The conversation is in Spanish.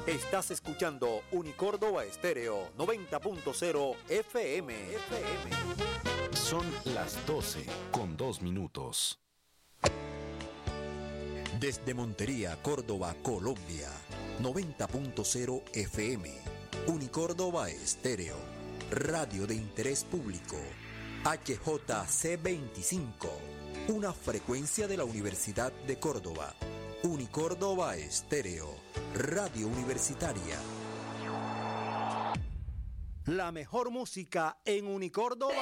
Estás escuchando Unicórdoba Estéreo 90.0 FM. Son las 12:02. Desde Montería, Córdoba, Colombia, 90.0 FM. Unicórdoba Estéreo, radio de interés público. HJC25, una frecuencia de la Universidad de Córdoba. Unicórdoba Estéreo, radio universitaria. La mejor música en Unicórdoba.